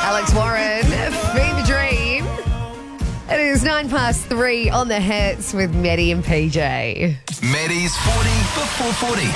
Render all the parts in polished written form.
Alex Warren, Fever Dream. It is 3:09 on the hits with Maddie and PJ. Maddie's 40 before 40.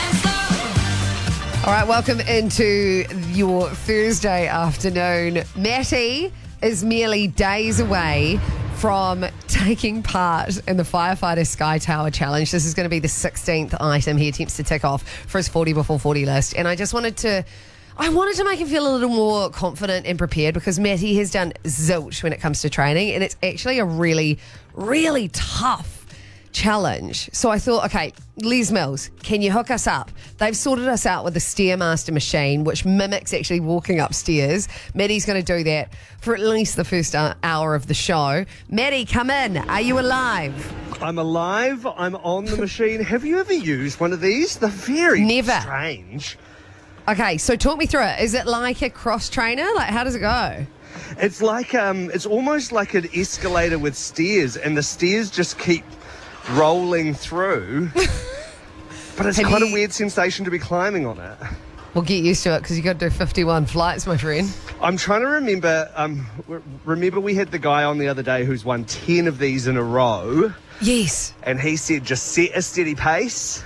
All right, welcome into your Thursday afternoon. Matty is merely days away from taking part in the Firefighter Sky Tower Challenge. This is going to be the 16th item he attempts to tick off for his 40 before 40 list. And I wanted to make him feel a little more confident and prepared because Matty has done zilch when it comes to training, and it's actually a really, really tough challenge. So I thought, okay, Les Mills, can you hook us up? They've sorted us out with the Stairmaster machine, which mimics actually walking upstairs. Maddie's going to do that for at least the first hour of the show. Maddie, come in. Are you alive? I'm alive. I'm on the machine. Have you ever used one of these? They're very Never. strange. Okay, so talk me through it. Is it like a cross trainer? Like, how does it go? It's like it's almost like an escalator with stairs, and the stairs just keep rolling through. But it's quite a weird sensation to be climbing on it. We'll get used to it because you've got to do 51 flights, my friend. I'm trying to remember. Remember we had the guy on the other day who's won 10 of these in a row. Yes. And he said just set a steady pace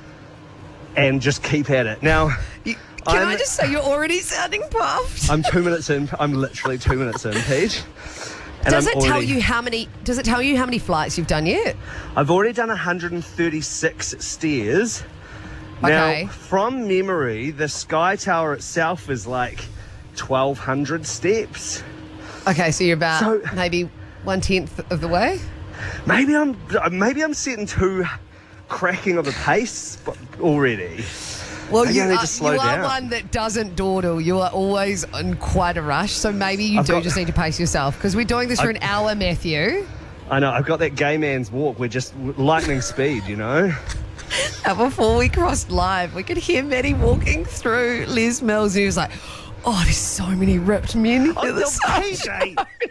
and just keep at it. Now, Can I just say you're already sounding puffed? I'm 2 minutes in. I'm literally 2 minutes in, Paige. And Does it tell you how many flights you've done yet? I've already done 136 stairs. Okay. Now, from memory, the Sky Tower itself is like 1,200 steps. Okay, so you're about maybe 1/10 of the way. Maybe I'm setting too cracking of a pace already. Well, maybe you I need to slow down. are one that doesn't dawdle. You are always in quite a rush, so maybe you just need to pace yourself because we're doing this for an hour, Matthew. I know, I've got that gay man's walk. We're just lightning speed, you know? And before we crossed live, we could hear Maddie walking through Les Mills, and he was like, "Oh, there's so many ripped men here this PJ.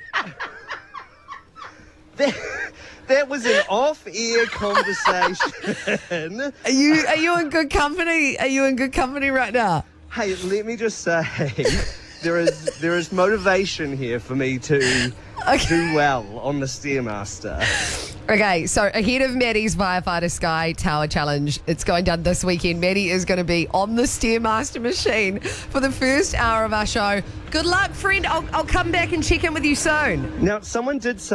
That was an off-air conversation. Are you in good company? Are you in good company right now? Hey, let me just say, there is motivation here for me to do well on the Stairmaster. Okay, so ahead of Maddie's Firefighter Sky Tower Challenge, it's going down this weekend. Maddie is going to be on the Stairmaster machine for the first hour of our show. Good luck, friend. I'll come back and check in with you soon. Now, someone did say